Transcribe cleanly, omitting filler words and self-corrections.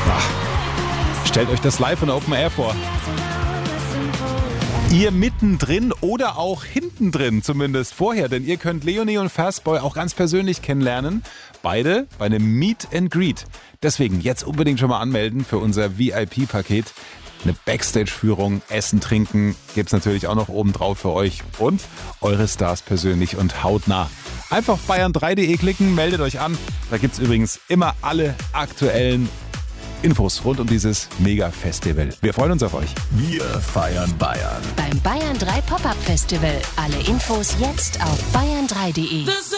Stellt euch das live in der Open Air vor. Ihr mittendrin oder auch hinten drin, zumindest vorher, denn ihr könnt Leonie und Fastboy auch ganz persönlich kennenlernen. Beide bei einem Meet and Greet. Deswegen jetzt unbedingt schon mal anmelden für unser VIP-Paket. Eine Backstage-Führung, Essen, Trinken gibt's natürlich auch noch obendrauf für euch. Und eure Stars persönlich und hautnah. Einfach auf bayern3.de klicken, meldet euch an. Da gibt's übrigens immer alle aktuellen Infos rund um dieses Mega-Festival. Wir freuen uns auf euch. Wir feiern Bayern. Beim Bayern 3 Pop-Up Festival. Alle Infos jetzt auf bayern3.de.